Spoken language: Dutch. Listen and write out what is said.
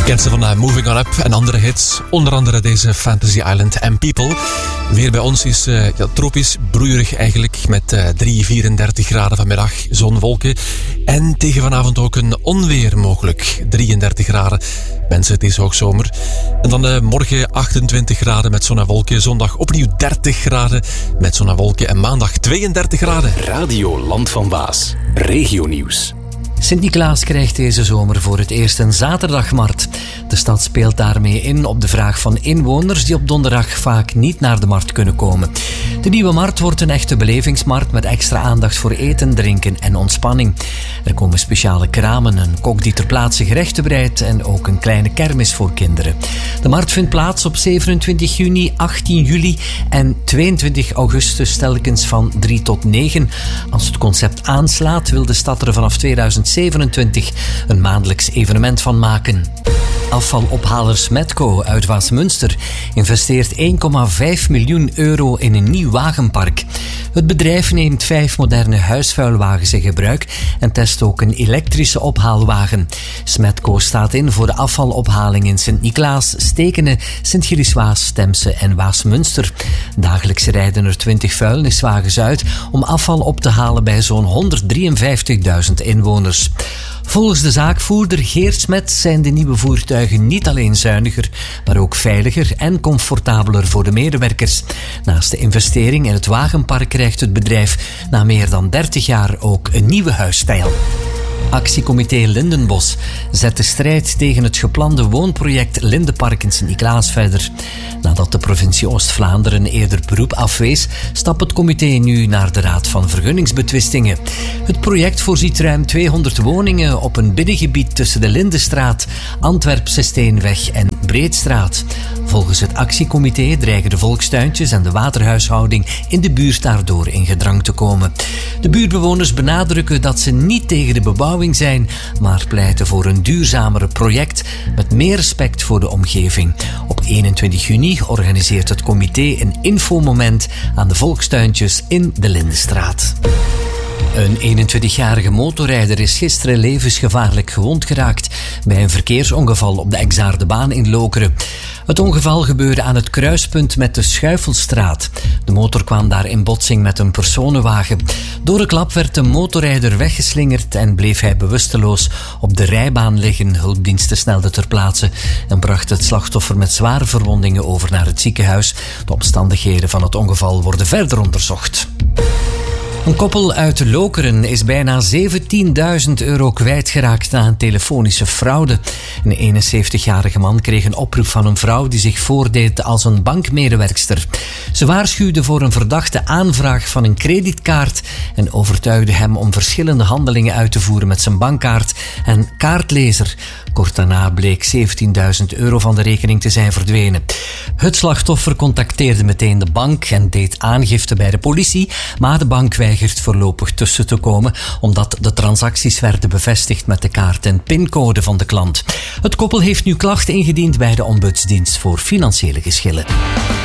Kent ze van Moving On Up en andere hits. Onder andere deze Fantasy Island and People. Weer bij ons is tropisch, broeierig eigenlijk. Met 34 graden vanmiddag, zon, wolken. En tegen vanavond ook een onweer mogelijk. 33 graden. Mensen, het is hoogzomer. En dan morgen 28 graden met zon en wolken. Zondag opnieuw 30 graden met zon en wolken. En maandag 32 graden. Radio Land van Waas. Regionieuws. Sint-Niklaas krijgt deze zomer voor het eerst een zaterdagmarkt. De stad speelt daarmee in op de vraag van inwoners die op donderdag vaak niet naar de markt kunnen komen. De nieuwe markt wordt een echte belevingsmarkt met extra aandacht voor eten, drinken en ontspanning. Er komen speciale kramen, een kok die ter plaatse gerechten bereidt en ook een kleine kermis voor kinderen. De markt vindt plaats op 27 juni, 18 juli en 22 augustus telkens van 3 tot 9. Als het concept aanslaat wil de stad er vanaf 2027 een maandelijks evenement van maken. Afvalophalers Metco uit Waasmunster investeert 1,5 miljoen euro in een nieuw wagenpark. Het bedrijf neemt 5 moderne huisvuilwagens in gebruik en test ook een elektrische ophaalwagen. Smetco staat in voor de afvalophaling in Sint-Niklaas, Stekene, Sint-Gilles-Waas, Temse en Waasmunster. Dagelijks rijden er 20 vuilniswagens uit om afval op te halen bij zo'n 153.000 inwoners. Volgens de zaakvoerder Geert Smet zijn de nieuwe voertuigen niet alleen zuiniger, maar ook veiliger en comfortabeler voor de medewerkers. Naast de investering in het wagenpark krijgt het bedrijf na meer dan 30 jaar ook een nieuwe huisstijl. Actiecomité Lindenbos zet de strijd tegen het geplande woonproject Lindenpark in Sint-Niklaas verder. Nadat de provincie Oost-Vlaanderen eerder beroep afwees, stapt het comité nu naar de Raad van Vergunningsbetwistingen. Het project voorziet ruim 200 woningen op een binnengebied tussen de Lindenstraat, Antwerpse Steenweg en Breedstraat. Volgens het actiecomité dreigen de volkstuintjes en de waterhuishouding in de buurt daardoor in gedrang te komen. De buurtbewoners benadrukken dat ze niet tegen de bebouwing zijn, maar pleiten voor een duurzamere project met meer respect voor de omgeving. Op 21 juni organiseert het comité een infomoment aan de volkstuintjes in de Lindenstraat. Een 21-jarige motorrijder is gisteren levensgevaarlijk gewond geraakt bij een verkeersongeval op de Exaardebaan in Lokeren. Het ongeval gebeurde aan het kruispunt met de Schuifelstraat. De motor kwam daar in botsing met een personenwagen. Door de klap werd de motorrijder weggeslingerd en bleef hij bewusteloos op de rijbaan liggen. Hulpdiensten snelden ter plaatse en brachten het slachtoffer met zware verwondingen over naar het ziekenhuis. De omstandigheden van het ongeval worden verder onderzocht. Een koppel uit Lokeren is bijna 17.000 euro kwijtgeraakt na een telefonische fraude. Een 71-jarige man kreeg een oproep van een vrouw die zich voordeed als een bankmedewerkster. Ze waarschuwde voor een verdachte aanvraag van een kredietkaart en overtuigde hem om verschillende handelingen uit te voeren met zijn bankkaart en kaartlezer. Kort daarna bleek 17.000 euro van de rekening te zijn verdwenen. Het slachtoffer contacteerde meteen de bank en deed aangifte bij de politie, maar de bank weigert voorlopig tussen te komen omdat de transacties werden bevestigd met de kaart en pincode van de klant. Het koppel heeft nu klacht ingediend bij de Ombudsdienst voor Financiële Geschillen.